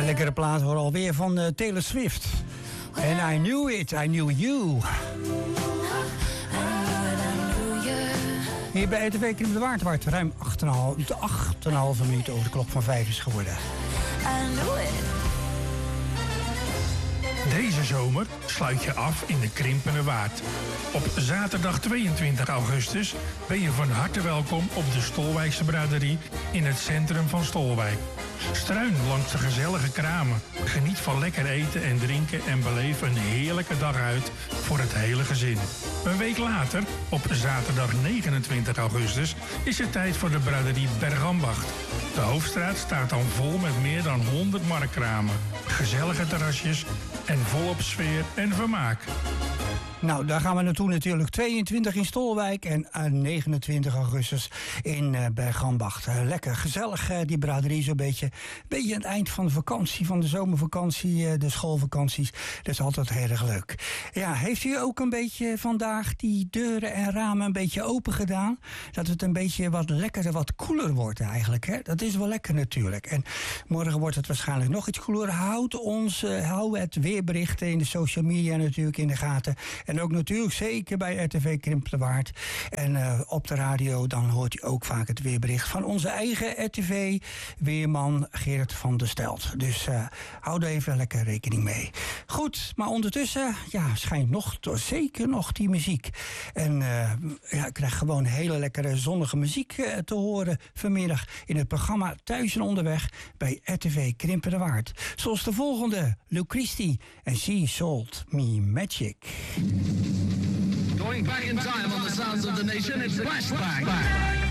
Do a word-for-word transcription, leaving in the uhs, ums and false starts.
Lekkere plaat hoor alweer van uh, Taylor Swift. En I Knew It, I Knew You. Hier bij R T V Krim de Waard, waar het ruim acht komma vijf minuten over de klok van vijf is geworden. I knew it. Deze zomer sluit je af in de Krimpende Waard. Op zaterdag tweeëntwintig augustus ben je van harte welkom op de Stolwijkse braderie in het centrum van Stolwijk. Struin langs de gezellige kramen. Geniet van lekker eten en drinken en beleef een heerlijke dag uit voor het hele gezin. Een week later, op zaterdag negenentwintig augustus, is het tijd voor de braderie Bergambacht. De Hoofdstraat staat dan vol met meer dan honderd marktkramen, gezellige terrasjes en volop sfeer en vermaak. Nou, daar gaan we naartoe natuurlijk. tweeëntwintig in Stolwijk en uh, negenentwintig augustus in uh, Bergambacht. Uh, lekker gezellig, uh, die braderie zo'n beetje. Beetje aan het eind van de vakantie, van de zomervakantie, uh, de schoolvakanties. Dat is altijd heel erg leuk. Ja, heeft u ook een beetje vandaag die deuren en ramen een beetje open gedaan? Dat het een beetje wat lekkerder, wat koeler wordt eigenlijk. Hè? Dat is wel lekker natuurlijk. En morgen wordt het waarschijnlijk nog iets koeler. Houd ons, uh, hou het weerberichten in de social media natuurlijk in de gaten. En ook natuurlijk zeker bij R T V Krimp de Waard. En uh, op de radio dan hoort u ook vaak het weerbericht van onze eigen R T V-weerman Gerrit van der Stelt. Dus uh, hou er even lekker rekening mee. Goed, maar ondertussen ja, schijnt nog, zeker nog die muziek. En uh, ja, ik krijg gewoon hele lekkere zonnige muziek uh, te horen vanmiddag in het programma Thuis en Onderweg bij R T V Krimp de Waard. Zoals de volgende, Lou Christie en She Sold Me Magic. Going back in time on the sounds of the nation, it's Flashback.